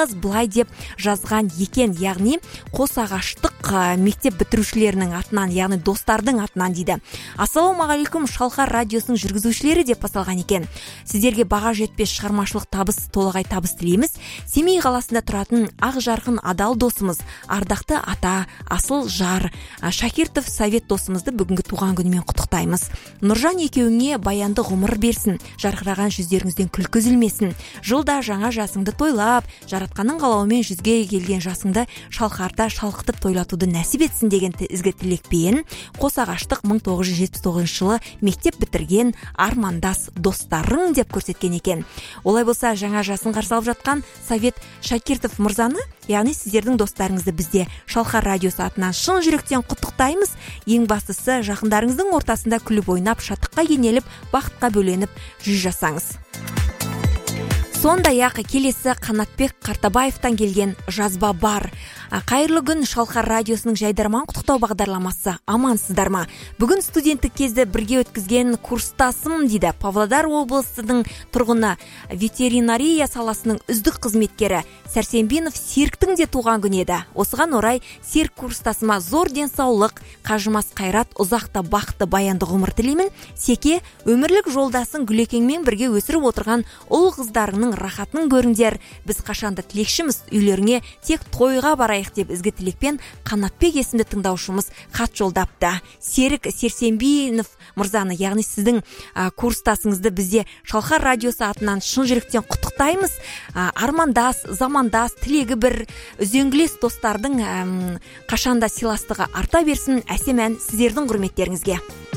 достарымыз былай деп жазған екен, яғни Қосағаштық мектеп бітірушілерінің атынан, яғни достардың атынан дейді. Ассалаумағалейкум, Шалқар радиосының жүргізушілері деп басталған екен. Сіздерге баға жетпес шығармашылық табыс, толағай табыс тілейміз. Семей қаласында тұратын ақ жарқын адал досымыз, ардақты ата, асыл жар, Шакиртов Совет досымызды бүгінгі туған күнімен құттықтаймыз. Нұржан екеуіңе баянды ғұмыр берсін, жарқыраған жүздеріңізден күлкі үзілмесін. Жылда жаңа жасыңды тойлап, жаратқанның қалауымен жүзге келген жасыңды Шалқарда шалқытып тойлатуды нәсіп етсін деген ізгі тілекпен Қосағаштық 1979 жылы мектеп бітірген армандас достарың деп көрсеткен екен. Олай болса, жаңа жасын қарсы алып жатқан Совет Шакиртов мырзаны, яғни сіздердің достарыңызды бізде Шалқар радиосы атынан шын жүректен құттықтаймыз. Ең бастысы, жақындарыңыздың ортасында күліп ойнап, шаттыққа кенеліп, бақытқа бөленіп жүз жасаңыз. Сондай-ақ келесі Қанатбек Қартабаевтан келген жазба бар. Қайырлы күн, Шалқар радиосының жайдарман құттықтау бағдарламасы. Амансыздар ма? Бүгін студенттік кезді бірге өткізген курстасым дейді. Павлодар облысының тұрғыны, ветеринария саласының үздік қызметкері Сәрсенбинов Серіктің де туған күні еді. Осыған орай Серік курстасыма зор денсаулық, қажымас қайрат, ұзақта бақытты баянды ғұмыр тілеймін. Секе, өмірлік жолдасын Гүлекеңмен бірге өсіріп отырған ұл қыздарының рахатын көріңдер. Біз қашанда тілекшіміз, үйлеріңе тек тойға барайық деп ізгі тілекпен Қанатбек есімді тыңдаушымыз хат жолдапты. Серік Серсенбинов мырзаны, яғни сіздің курстасыңызды бізде Шалқар радиосы атынан шын жүректен құттықтаймыз. Армандас, замандас, тілегі бір, үзеңгілес достардың қашанда сыйластығы арта берсін. Әсем ән сіздердің құрметтеріңізге.